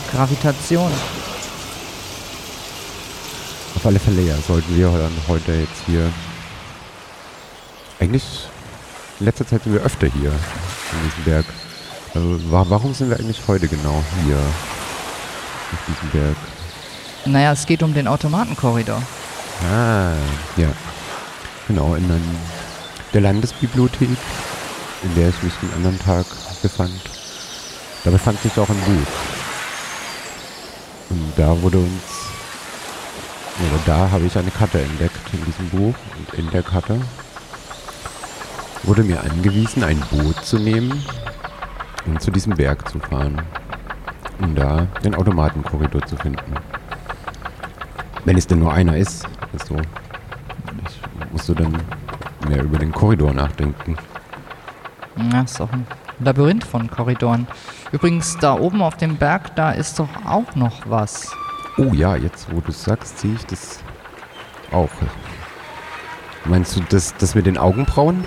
Gravitation. Auf alle Fälle, ja, sollten wir dann heute jetzt hier... Eigentlich, in letzter Zeit sind wir öfter hier, in diesem Berg. Also, warum sind wir eigentlich heute genau hier, auf diesem Berg? Naja, es geht um den Automatenkorridor. Ah, ja. Genau, der Landesbibliothek, in der ich mich den anderen Tag befand. Da befand sich auch ein Buch. Und da da habe ich eine Karte entdeckt in diesem Buch. Und in der Karte wurde mir angewiesen, ein Boot zu nehmen und zu diesem Berg zu fahren. Um da den Automatenkorridor zu finden. Wenn es denn nur einer ist. Also, ich musste dann mehr über den Korridor nachdenken. Ja, ist doch ein Labyrinth von Korridoren. Übrigens, da oben auf dem Berg, da ist doch auch noch was. Oh ja, jetzt wo du es sagst, sehe ich das auch. Meinst du das mit den Augenbrauen?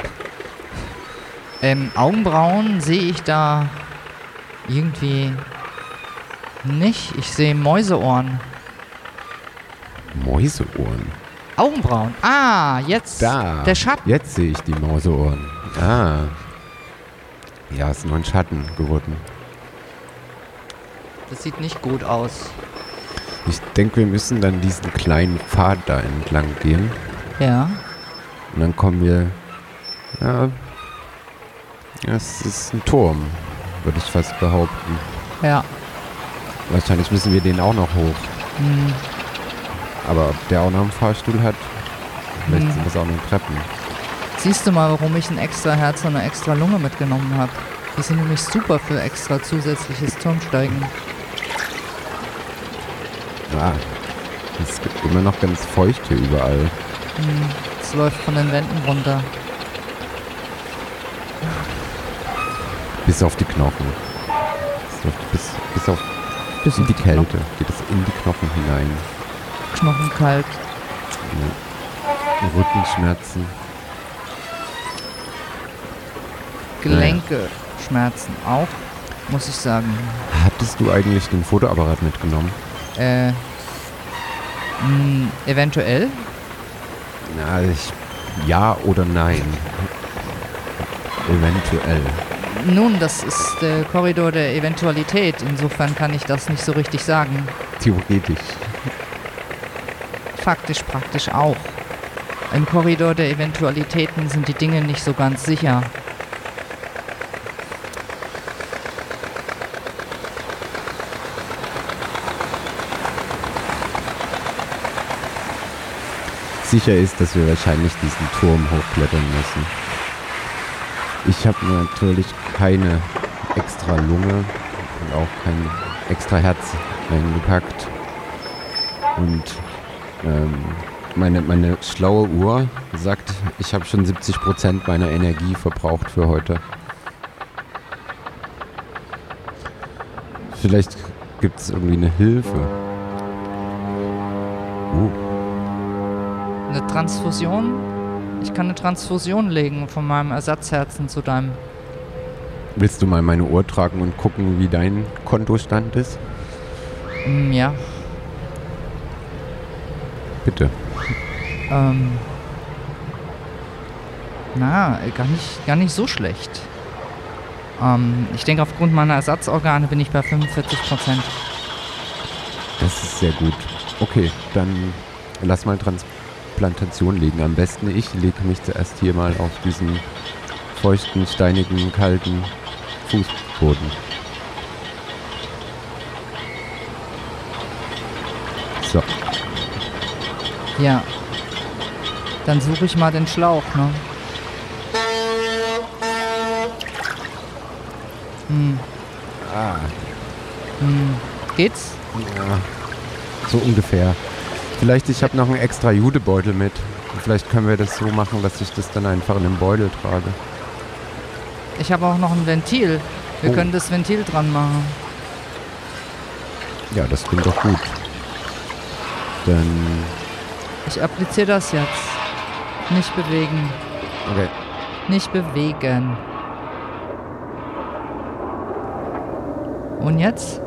Augenbrauen sehe ich da irgendwie nicht. Ich sehe Mäuseohren. Mäuseohren? Augenbrauen. Ah, jetzt Da. der Schatten. Jetzt sehe ich die Mäuseohren. Ah. Ja, ist nur ein Schatten geworden. Das sieht nicht gut aus. Ich denke, wir müssen dann diesen kleinen Pfad da entlang gehen. Ja. Und dann kommen wir... Ja, es ist ein Turm, würde ich fast behaupten. Ja. Wahrscheinlich müssen wir den auch noch hoch. Hm. Aber ob der auch noch einen Fahrstuhl hat, vielleicht sind das auch nur Treppen. Siehst du mal, warum ich ein extra Herz und eine extra Lunge mitgenommen habe? Die sind nämlich super für extra zusätzliches Turmsteigen. Ja, es gibt immer noch ganz feucht hier überall. Es läuft von den Wänden runter. Bis auf die Knochen. Bis auf in die Kälte. Geht es in die Knochen hinein. Knochenkalt. Ja. Rückenschmerzen. Gelenke schmerzen auch, muss ich sagen. Hattest du eigentlich den Fotoapparat mitgenommen? Eventuell. Na, ja oder nein. Eventuell. Nun, das ist der Korridor der Eventualität. Insofern kann ich das nicht so richtig sagen. Theoretisch. Faktisch, praktisch auch. Im Korridor der Eventualitäten sind die Dinge nicht so ganz sicher. Sicher ist, dass wir wahrscheinlich diesen Turm hochklettern müssen. Ich habe natürlich keine extra Lunge und auch kein extra Herz eingepackt. Und meine schlaue Uhr sagt, ich habe schon 70% meiner Energie verbraucht für heute. Vielleicht gibt es irgendwie eine Hilfe. Eine Transfusion? Ich kann eine Transfusion legen von meinem Ersatzherzen zu deinem. Willst du mal meine Uhr tragen und gucken, wie dein Kontostand ist? Ja. Bitte. Gar nicht so schlecht. Ich denke, aufgrund meiner Ersatzorgane bin ich bei 45%. Das ist sehr gut. Okay, dann lass mal Transplantation legen. Am besten ich lege mich zuerst hier mal auf diesen feuchten, steinigen, kalten Fußboden. So. Ja. Dann suche ich mal den Schlauch, ne? Geht's? Ja, so ungefähr. Vielleicht, ich habe noch einen extra Judebeutel mit. Vielleicht können wir das so machen, dass ich das dann einfach in den Beutel trage. Ich habe auch noch ein Ventil. Wir können das Ventil dran machen. Ja, das klingt doch gut. Dann... Ich appliziere das jetzt. Nicht bewegen. Okay. Nicht bewegen. Und jetzt?